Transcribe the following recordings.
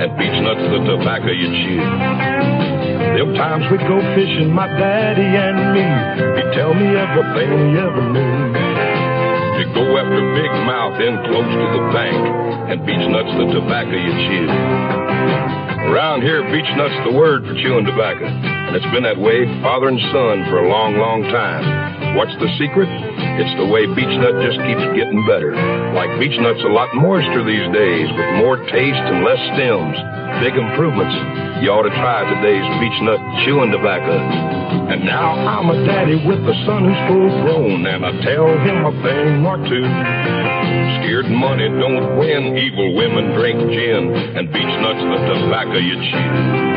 and beech nuts the tobacco you chew. Them times we'd go fishing, my daddy and me. He'd tell me everything he ever knew. You'd go after big mouth in close to the bank, and beech nuts the tobacco you chew. Around here, beech nuts the word for chewing tobacco, and it's been that way, father and son, for a long, long time. What's the secret? It's the way beech nut just keeps getting better. Like beech nuts a lot moister these days, with more taste and less stems. Big improvements. You ought to try today's beech nut chewing tobacco. And now I'm a daddy with a son who's full grown, and I tell him a thing or two. Scared money don't win, evil women drink gin, and beech nuts the tobacco you chew.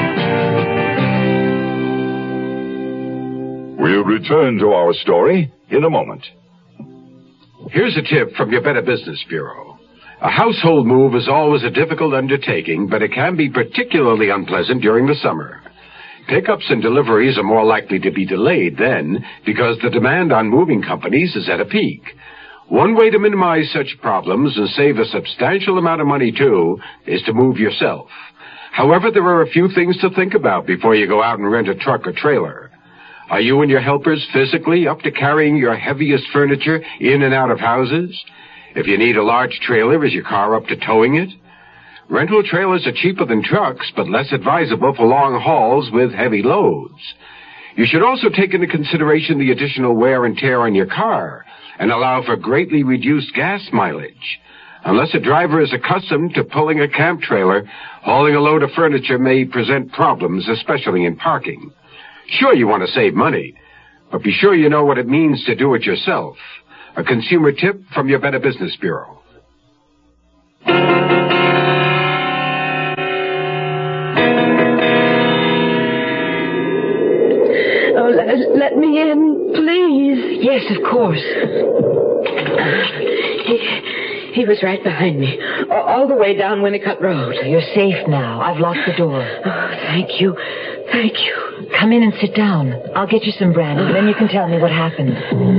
We'll return to our story in a moment. Here's a tip from your Better Business Bureau. A household move is always a difficult undertaking, but it can be particularly unpleasant during the summer. Pickups and deliveries are more likely to be delayed then because the demand on moving companies is at a peak. One way to minimize such problems and save a substantial amount of money, too, is to move yourself. However, there are a few things to think about before you go out and rent a truck or trailer. Are you and your helpers physically up to carrying your heaviest furniture in and out of houses? If you need a large trailer, is your car up to towing it? Rental trailers are cheaper than trucks, but less advisable for long hauls with heavy loads. You should also take into consideration the additional wear and tear on your car and allow for greatly reduced gas mileage. Unless a driver is accustomed to pulling a camp trailer, hauling a load of furniture may present problems, especially in parking. Sure, you want to save money, but be sure you know what it means to do it yourself. A consumer tip from your Better Business Bureau. Oh, let me in, please. Yes, of course. He was right behind me, all the way down Winnicott Road. You're safe now. I've locked the door. Oh, thank you. Thank you. Come in and sit down. I'll get you some brandy, and then you can tell me what happened.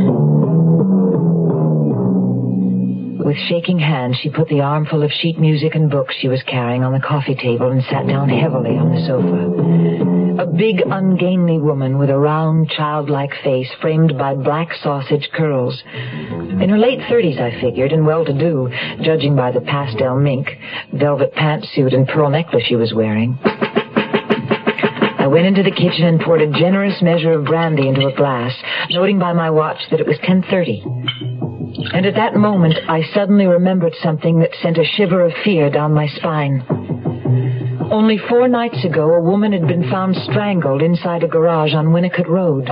With shaking hands, she put the armful of sheet music and books she was carrying on the coffee table and sat down heavily on the sofa. A big, ungainly woman with a round, childlike face framed by black sausage curls. In her late 30s, I figured, and well-to-do, judging by the pastel mink, velvet pantsuit, and pearl necklace she was wearing. I went into the kitchen and poured a generous measure of brandy into a glass, noting by my watch that it was 10:30. And at that moment, I suddenly remembered something that sent a shiver of fear down my spine. Only 4 nights ago, a woman had been found strangled inside a garage on Winnicott Road.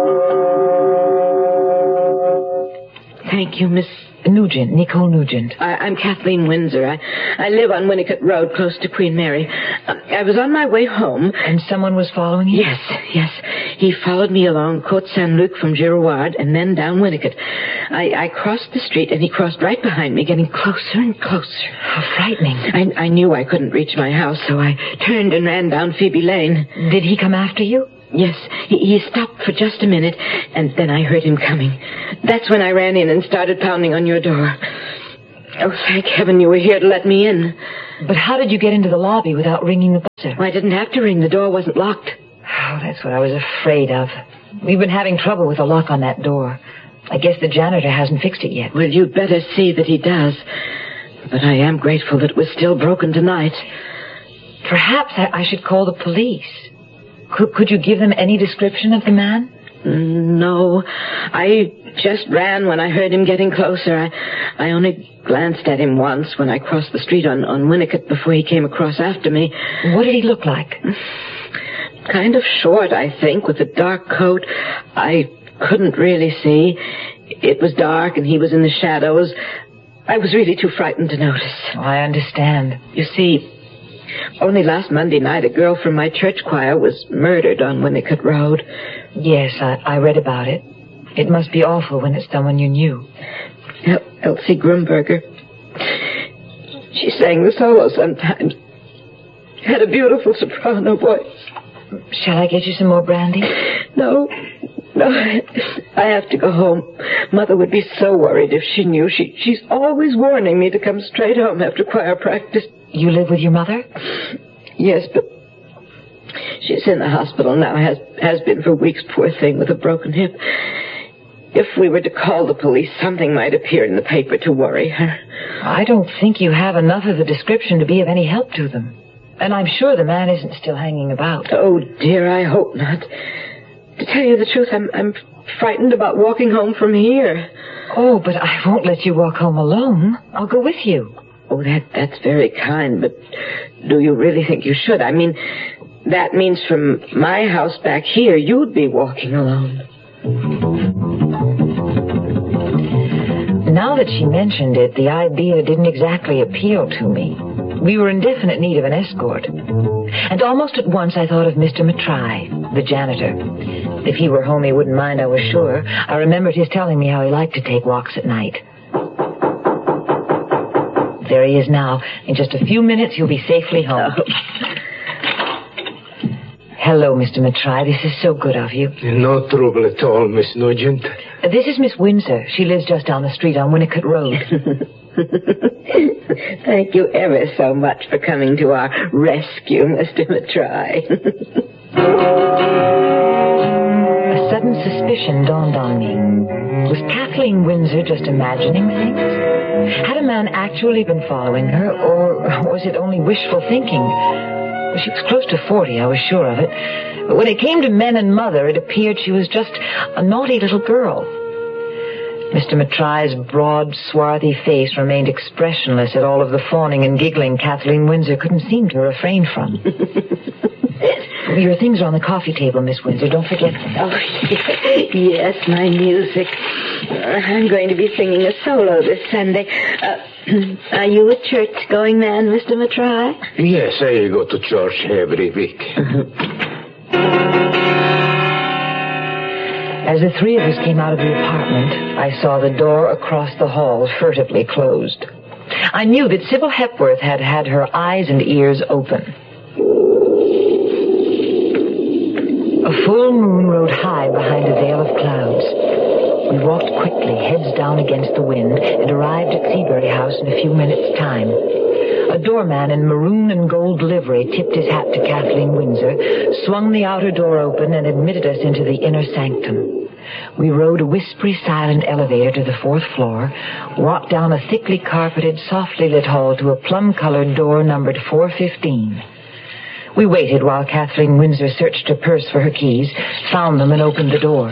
Thank you, Miss Nugent, Nicole Nugent. I'm Kathleen Windsor. I live on Winnicott Road, close to Queen Mary. I was on my way home. And someone was following you? Yes. He followed me along Côte Saint-Luc from Girouard and then down Winnicott. I crossed the street and he crossed right behind me, getting closer and closer. How frightening. I knew I couldn't reach my house, so I turned and ran down Phoebe Lane. Did he come after you? Yes, he stopped for just a minute, and then I heard him coming. That's when I ran in and started pounding on your door. Oh, thank heaven you were here to let me in. But how did you get into the lobby without ringing the buzzer? Well, I didn't have to ring. The door wasn't locked. Oh, that's what I was afraid of. We've been having trouble with the lock on that door. I guess the janitor hasn't fixed it yet. Well, you'd better see that he does. But I am grateful that it was still broken tonight. Perhaps I should call the police. Could you give them any description of the man? No. I just ran when I heard him getting closer. I only glanced at him once when I crossed the street on Winnicott before he came across after me. What did he look like? Kind of short, I think, with a dark coat. I couldn't really see. It was dark and he was in the shadows. I was really too frightened to notice. Oh, I understand. You see, only last Monday night, a girl from my church choir was murdered on Winnicott Road. Yes, I read about it. It must be awful when it's someone you knew. Elsie Grumberger. She sang the solo sometimes. Had a beautiful soprano voice. Shall I get you some more brandy? No, I have to go home. Mother would be so worried if she knew. She's always warning me to come straight home after choir practice. You live with your mother? Yes, but she's in the hospital now, has been for weeks, poor thing, with a broken hip. If we were to call the police, something might appear in the paper to worry her. I don't think you have enough of a description to be of any help to them. And I'm sure the man isn't still hanging about. Oh, dear, I hope not. To tell you the truth, I'm frightened about walking home from here. Oh, but I won't let you walk home alone. I'll go with you. Oh, that's very kind, but do you really think you should? I mean, that means from my house back here, you'd be walking alone. Now that she mentioned it, the idea didn't exactly appeal to me. We were in definite need of an escort. And almost at once I thought of Mr. Matrai, the janitor. If he were home, he wouldn't mind, I was sure. I remembered his telling me how he liked to take walks at night. There he is now. In just a few minutes, you'll be safely home. Oh. Hello, Mr. Matrai. This is so good of you. No trouble at all, Miss Nugent. This is Miss Windsor. She lives just down the street on Winnicott Road. Thank you ever so much for coming to our rescue, Mr. Matrai. A sudden suspicion dawned on me. Was Kathleen Windsor just imagining things? Had a man actually been following her, or was it only wishful thinking? She was close to 40, I was sure of it. But when it came to men and mother, it appeared she was just a naughty little girl. Mr. Matrai's broad, swarthy face remained expressionless at all of the fawning and giggling Kathleen Windsor couldn't seem to refrain from. Your things are on the coffee table, Miss Windsor. Don't forget them. Oh, yes, my music. I'm going to be singing a solo this Sunday. Are you a church-going man, Mr. Matrai? Yes, I go to church every week. As the three of us came out of the apartment, I saw the door across the hall furtively closed. I knew that Sybil Hepworth had had her eyes and ears open. A full moon rode high behind a veil of clouds. We walked quickly, heads down against the wind, and arrived at Seabury House in a few minutes' time. A doorman in maroon and gold livery tipped his hat to Kathleen Windsor, swung the outer door open, and admitted us into the inner sanctum. We rode a whispery, silent elevator to the 4th floor, walked down a thickly carpeted, softly lit hall to a plum-colored door numbered 415. We waited while Kathleen Windsor searched her purse for her keys, found them, and opened the door.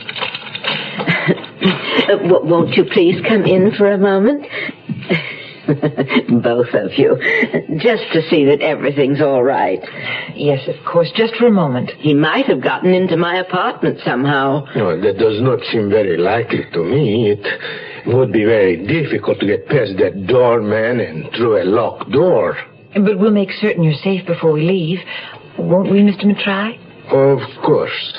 Won't you please come in for a moment? Both of you. Just to see that everything's all right. Yes, of course, just for a moment. He might have gotten into my apartment somehow. No, that does not seem very likely to me. It would be very difficult to get past that doorman and through a locked door. But we'll make certain you're safe before we leave. Won't we, Mr. Matrai? Of course.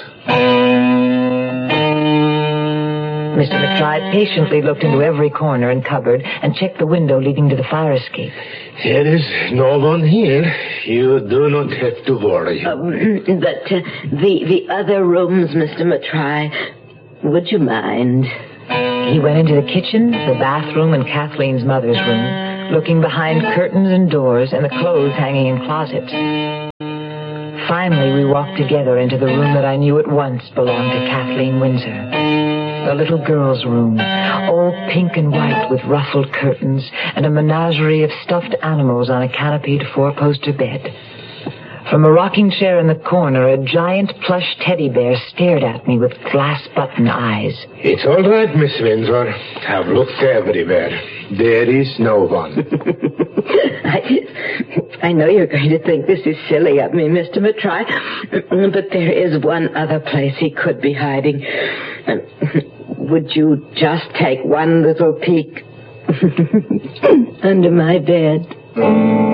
Mr. Matrai patiently looked into every corner and cupboard and checked the window leading to the fire escape. There is no one here. You do not have to worry. But the other rooms, Mr. Matrai, would you mind? He went into the kitchen, the bathroom, and Kathleen's mother's room, looking behind curtains and doors and the clothes hanging in closets. Finally, we walked together into the room that I knew at once belonged to Kathleen Windsor. The little girl's room, all pink and white with ruffled curtains and a menagerie of stuffed animals on a canopied 4-poster bed. From a rocking chair in the corner, a giant plush teddy bear stared at me with glass-button eyes. It's all right, Miss Windsor. I've looked everywhere. There is no one. I know you're going to think this is silly of me, Mr. Matrai, but there is one other place he could be hiding. Would you just take one little peek under my bed?